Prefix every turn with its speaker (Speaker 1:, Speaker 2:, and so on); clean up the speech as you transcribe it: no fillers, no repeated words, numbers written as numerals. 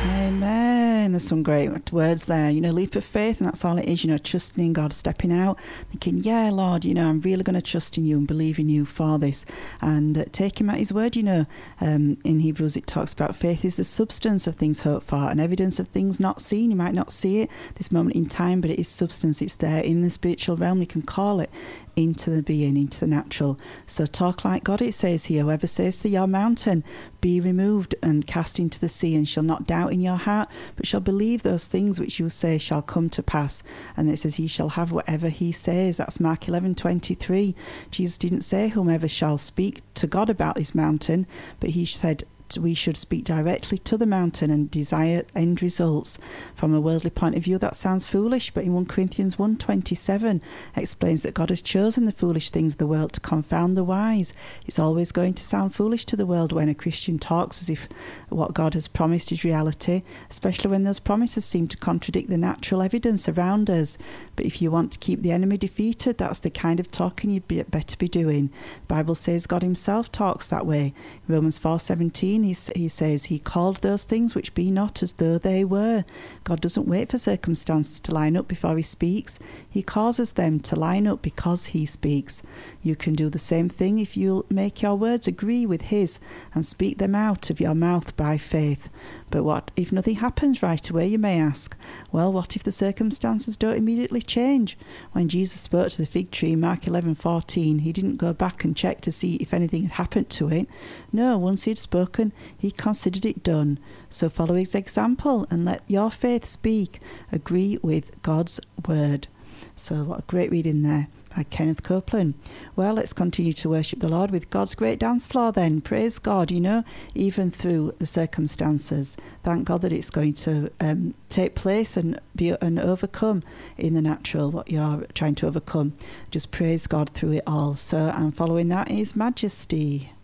Speaker 1: Amen. There's some great words there. Leap of faith, and that's all it is, trusting in God, stepping out, thinking, yeah, Lord, I'm really going to trust in you and believe in you for this, and take him at his word. In Hebrews it talks about faith is the substance of things hoped for and evidence of things not seen. You might not see it this moment in time, but it is substance. It's there in the spiritual realm. You can call it into the being, into the natural. So talk like God, it says here. Whoever says to your mountain, be removed and cast into the sea, and shall not doubt in your heart, but shall believe those things which you say shall come to pass. And it says he shall have whatever he says. That's Mark 11:23. Jesus didn't say whomever shall speak to God about this mountain, but he said we should speak directly to the mountain and desire end results. From a worldly point of view, that sounds foolish, but in 1 Corinthians 1:27 explains that God has chosen the foolish things of the world to confound the wise. It's always going to sound foolish to the world when a Christian talks as if what God has promised is reality, especially when those promises seem to contradict the natural evidence around us. But if you want to keep the enemy defeated, that's the kind of talking you'd better be doing. The Bible says God himself talks that way. In Romans 4:17 he says he called those things which be not as though they were. God doesn't wait for circumstances to line up before he speaks. He causes them to line up because he speaks. You can do the same thing if you'll make your words agree with his and speak them out of your mouth by faith. But what if nothing happens right away, you may ask? Well, what if the circumstances don't immediately change? When Jesus spoke to the fig tree in Mark 11:14, he didn't go back and check to see if anything had happened to it. No, once he'd spoken, he considered it done. So follow his example and let your faith speak. Agree with God's word. So what a great reading there by Kenneth Copeland. Well, let's continue to worship the Lord with God's great dance floor then. Praise God, even through the circumstances. Thank God that it's going to take place and be and overcome in the natural, what you're trying to overcome. Just praise God through it all. So, and following that is Majesty.